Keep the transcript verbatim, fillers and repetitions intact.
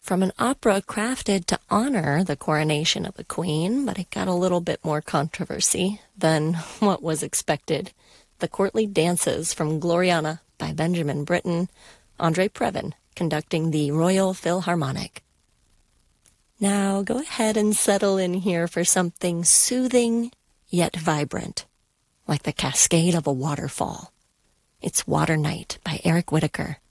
from an opera crafted to honor the coronation of the queen, but it got a little bit more controversy than what was expected. The Courtly Dances from Gloriana by Benjamin Britten, Andre Previn conducting the Royal Philharmonic. Now go ahead and settle in here for something soothing yet vibrant, like the cascade of a waterfall. It's Water Night by Eric Whitacre.